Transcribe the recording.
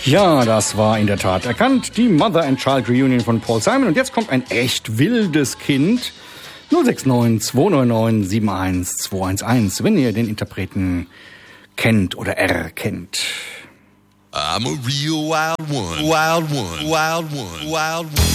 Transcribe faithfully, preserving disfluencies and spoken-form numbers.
Ja, das war in der Tat erkannt. Die Mother and Child Reunion von Paul Simon. Und jetzt kommt ein echt wildes Kind. null sechs neun zwei neun neun sieben eins zwei eins eins, wenn ihr den Interpreten kennt oder erkennt. I'm a real wild one, wild one, wild one, wild one.